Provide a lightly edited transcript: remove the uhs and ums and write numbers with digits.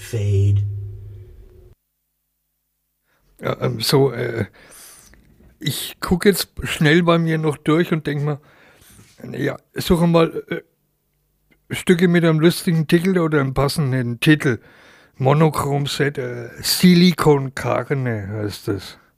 fade. Ja, ich gucke jetzt schnell bei mir noch durch und denke mir, ja, suche mal Stücke mit einem lustigen Titel oder einem passenden Titel. Monochrom Set, Silicon Carne heißt das.